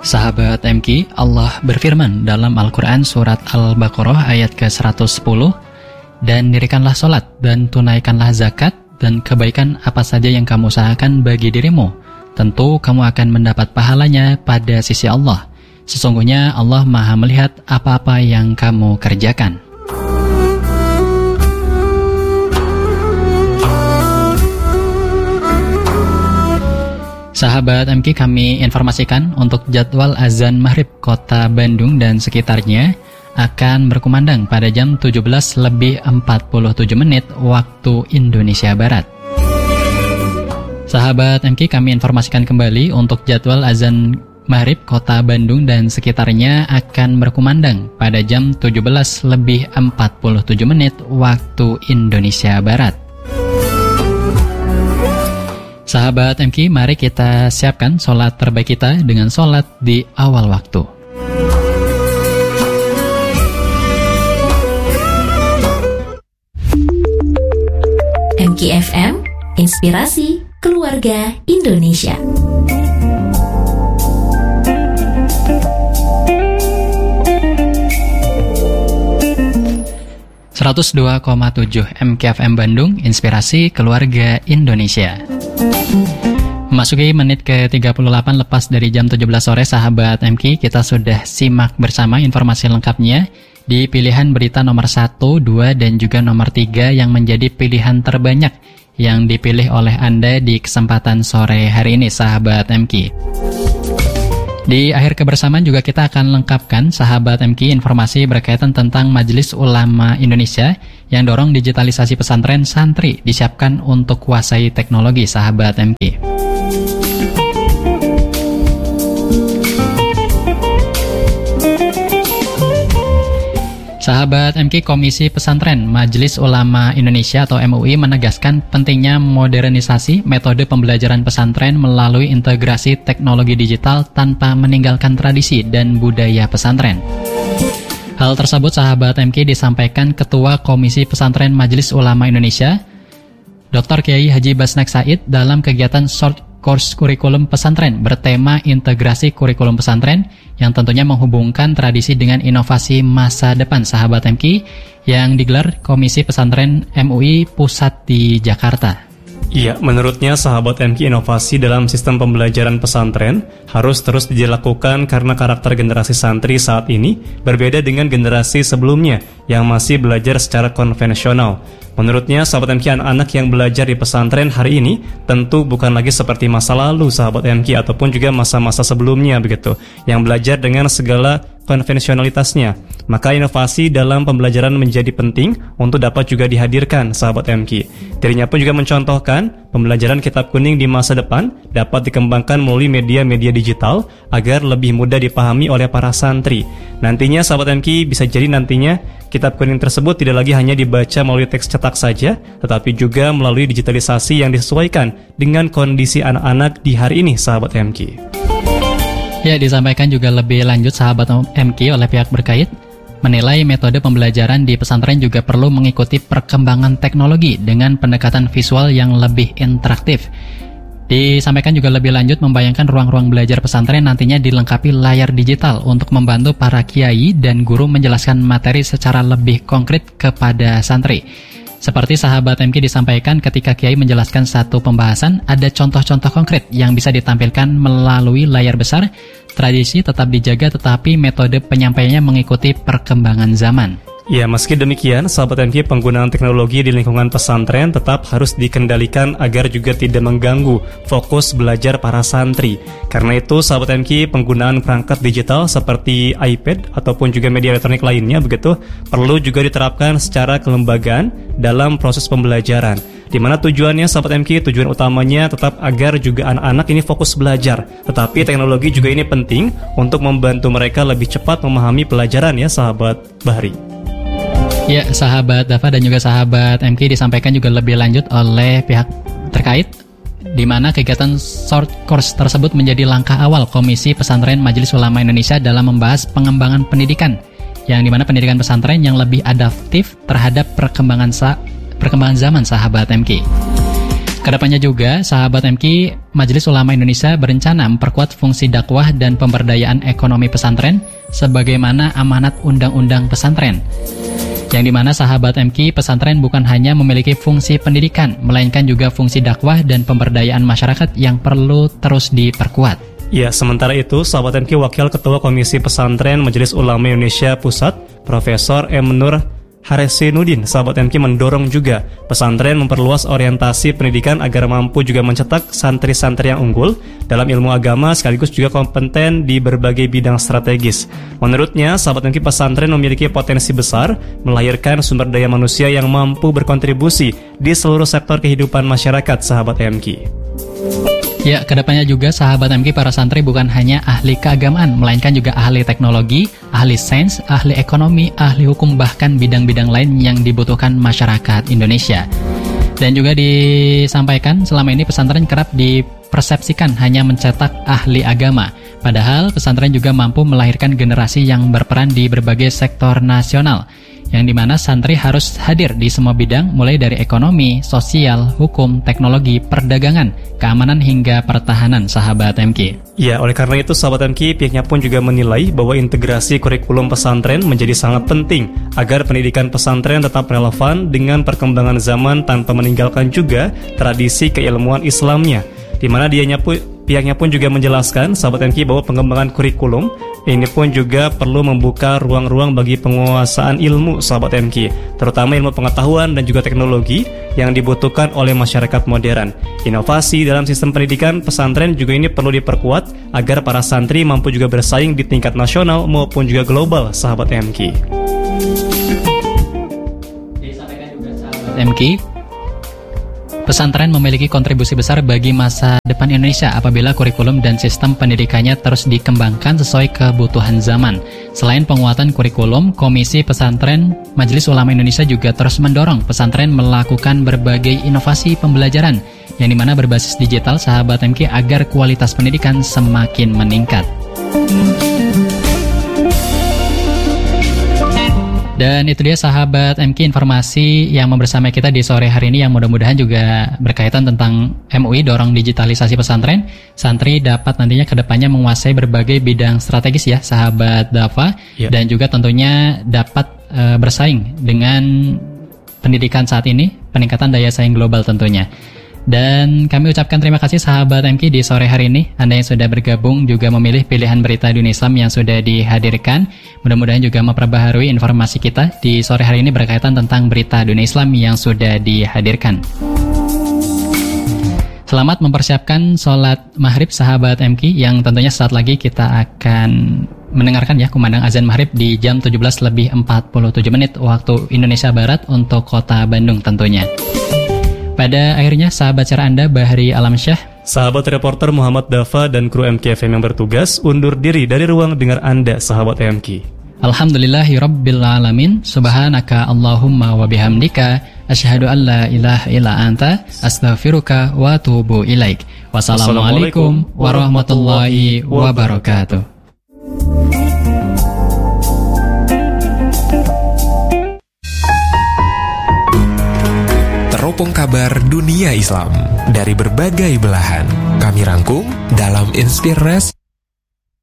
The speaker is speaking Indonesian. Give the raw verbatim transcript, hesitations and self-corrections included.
Sahabat M K, Allah berfirman dalam Al-Quran surat Al-Baqarah ayat ke seratus sepuluh, dan dirikanlah sholat dan tunaikanlah zakat dan kebaikan apa saja yang kamu usahakan bagi dirimu, tentu kamu akan mendapat pahalanya pada sisi Allah. Sesungguhnya Allah Maha melihat apa-apa yang kamu kerjakan. Sahabat M K, kami informasikan untuk jadwal azan maghrib kota Bandung dan sekitarnya akan berkumandang pada jam tujuh belas lebih empat puluh tujuh menit waktu Indonesia Barat. Sahabat M K, kami informasikan kembali untuk jadwal azan maghrib kota Bandung dan sekitarnya akan berkumandang pada jam tujuh belas lebih empat puluh tujuh menit waktu Indonesia Barat. Sahabat M K, mari kita siapkan sholat terbaik kita dengan sholat di awal waktu. M K F M, inspirasi keluarga Indonesia. seratus dua koma tujuh M K F M Bandung, inspirasi keluarga Indonesia. Memasuki menit ke tiga puluh delapan lepas dari jam tujuh belas sore, sahabat M K, kita sudah simak bersama informasi lengkapnya di pilihan berita nomor satu, dua, dan juga nomor tiga yang menjadi pilihan terbanyak yang dipilih oleh Anda di kesempatan sore hari ini, sahabat M K. Di akhir kebersamaan juga kita akan lengkapkan, sahabat M K, informasi berkaitan tentang Majelis Ulama Indonesia yang dorong digitalisasi pesantren santri disiapkan untuk kuasai teknologi, sahabat M K. Sahabat M K, Komisi Pesantren Majelis Ulama Indonesia atau M U I menegaskan pentingnya modernisasi metode pembelajaran pesantren melalui integrasi teknologi digital tanpa meninggalkan tradisi dan budaya pesantren. Hal tersebut, sahabat M K, disampaikan Ketua Komisi Pesantren Majelis Ulama Indonesia, Doktor Kiai Haji Basnek Said, dalam kegiatan short course kurikulum pesantren bertema integrasi kurikulum pesantren yang tentunya menghubungkan tradisi dengan inovasi masa depan, sahabat M K, yang digelar Komisi Pesantren M U I Pusat di Jakarta. Iya, menurutnya sahabat M K, inovasi dalam sistem pembelajaran pesantren harus terus dilakukan karena karakter generasi santri saat ini berbeda dengan generasi sebelumnya yang masih belajar secara konvensional. Menurutnya, sahabat M K, anak-anak yang belajar di pesantren hari ini tentu bukan lagi seperti masa lalu, sahabat M K, ataupun juga masa-masa sebelumnya begitu, yang belajar dengan segala konvensionalitasnya. Maka inovasi dalam pembelajaran menjadi penting untuk dapat juga dihadirkan, sahabat M K. Dirinya pun juga mencontohkan pembelajaran kitab kuning di masa depan dapat dikembangkan melalui media-media digital agar lebih mudah dipahami oleh para santri. Nantinya, sahabat M K, bisa jadi nantinya kitab kuning tersebut tidak lagi hanya dibaca melalui teks cetak saja, tetapi juga melalui digitalisasi yang disesuaikan dengan kondisi anak-anak di hari ini, sahabat M K. Ya, disampaikan juga lebih lanjut, sahabat M K, oleh pihak berkait, menilai metode pembelajaran di pesantren juga perlu mengikuti perkembangan teknologi dengan pendekatan visual yang lebih interaktif. Disampaikan juga lebih lanjut, membayangkan ruang-ruang belajar pesantren nantinya dilengkapi layar digital untuk membantu para kiai dan guru menjelaskan materi secara lebih konkret kepada santri. Seperti sahabat M K disampaikan, ketika kiai menjelaskan satu pembahasan, ada contoh-contoh konkret yang bisa ditampilkan melalui layar besar. Tradisi tetap dijaga, tetapi metode penyampaiannya mengikuti perkembangan zaman. Ya, meski demikian, sahabat M K, penggunaan teknologi di lingkungan pesantren tetap harus dikendalikan agar juga tidak mengganggu fokus belajar para santri. Karena itu, sahabat M K, penggunaan perangkat digital seperti iPad ataupun juga media elektronik lainnya begitu perlu juga diterapkan secara kelembagaan dalam proses pembelajaran. Di mana tujuannya, sahabat M K, tujuan utamanya tetap agar juga anak-anak ini fokus belajar. Tetapi teknologi juga ini penting untuk membantu mereka lebih cepat memahami pelajaran, ya sahabat Bahri. Ya, sahabat Dava dan juga sahabat M K, disampaikan juga lebih lanjut oleh pihak terkait, di mana kegiatan short course tersebut menjadi langkah awal Komisi Pesantren Majelis Ulama Indonesia dalam membahas pengembangan pendidikan, yang dimana pendidikan pesantren yang lebih adaptif terhadap perkembangan sa perkembangan zaman, sahabat M K. Kedepannya juga, sahabat M K, Majelis Ulama Indonesia berencana memperkuat fungsi dakwah dan pemberdayaan ekonomi pesantren sebagaimana amanat Undang-Undang Pesantren. Yang dimana sahabat M K, pesantren bukan hanya memiliki fungsi pendidikan, melainkan juga fungsi dakwah dan pemberdayaan masyarakat yang perlu terus diperkuat. Ya, sementara itu, sahabat M K, Wakil Ketua Komisi Pesantren Majelis Ulama Indonesia Pusat, Profesor M. Nur Haresinuddin, sahabat M K, mendorong juga pesantren memperluas orientasi pendidikan agar mampu juga mencetak santri-santri yang unggul dalam ilmu agama sekaligus juga kompeten di berbagai bidang strategis. Menurutnya, sahabat M K, pesantren memiliki potensi besar melahirkan sumber daya manusia yang mampu berkontribusi di seluruh sektor kehidupan masyarakat, sahabat M K. Ya, kedepannya juga sahabat M K, para santri bukan hanya ahli keagamaan, melainkan juga ahli teknologi, ahli sains, ahli ekonomi, ahli hukum, bahkan bidang-bidang lain yang dibutuhkan masyarakat Indonesia. Dan juga disampaikan selama ini pesantren kerap dipersepsikan hanya mencetak ahli agama. Padahal pesantren juga mampu melahirkan generasi yang berperan di berbagai sektor nasional, yang dimana santri harus hadir di semua bidang mulai dari ekonomi, sosial, hukum, teknologi, perdagangan, keamanan hingga pertahanan, sahabat M K. Ya, oleh karena itu sahabat M K, pihaknya pun juga menilai bahwa integrasi kurikulum pesantren menjadi sangat penting agar pendidikan pesantren tetap relevan dengan perkembangan zaman tanpa meninggalkan juga tradisi keilmuan Islamnya. Di mana dianya pun pihaknya pun juga menjelaskan, sahabat M K, bahwa pengembangan kurikulum ini pun juga perlu membuka ruang-ruang bagi penguasaan ilmu, sahabat M K, terutama ilmu pengetahuan dan juga teknologi yang dibutuhkan oleh masyarakat modern. Inovasi dalam sistem pendidikan pesantren juga ini perlu diperkuat agar para santri mampu juga bersaing di tingkat nasional maupun juga global, sahabat M K. Disampaikan juga sahabat M K, pesantren memiliki kontribusi besar bagi masa depan Indonesia apabila kurikulum dan sistem pendidikannya terus dikembangkan sesuai kebutuhan zaman. Selain penguatan kurikulum, Komisi Pesantren Majelis Ulama Indonesia juga terus mendorong pesantren melakukan berbagai inovasi pembelajaran yang dimana berbasis digital, sahabat M K, agar kualitas pendidikan semakin meningkat. Dan itu dia sahabat M K, informasi yang membersamai kita di sore hari ini yang mudah-mudahan juga berkaitan tentang M U I dorong digitalisasi pesantren. Santri dapat nantinya kedepannya menguasai berbagai bidang strategis ya sahabat Dava, ya. Dan juga tentunya dapat e, bersaing dengan pendidikan saat ini, peningkatan daya saing global tentunya. Dan kami ucapkan terima kasih sahabat M K di sore hari ini. Anda yang sudah bergabung juga memilih pilihan berita dunia Islam yang sudah dihadirkan. Mudah-mudahan juga memperbaharui informasi kita di sore hari ini berkaitan tentang berita dunia Islam yang sudah dihadirkan. Selamat mempersiapkan sholat maghrib sahabat M K, yang tentunya saat lagi kita akan mendengarkan ya kumandang azan maghrib di jam tujuh belas lebih empat puluh tujuh menit waktu Indonesia Barat untuk kota Bandung tentunya. Pada akhirnya, sahabat cara Anda, Bahri Alamsyah, sahabat reporter Muhammad Dava, dan kru M K F M yang bertugas undur diri dari ruang dengar Anda, sahabat M K. Alhamdulillahirabbil alamin, subhanaka Allahumma wa bihamdika, asyhadu an la ilaha illa anta, astaghfiruka wa atubu ilaik. Wassalamualaikum warahmatullahi wabarakatuh. Teropong kabar dunia Islam dari berbagai belahan kami rangkum dalam Inspirasi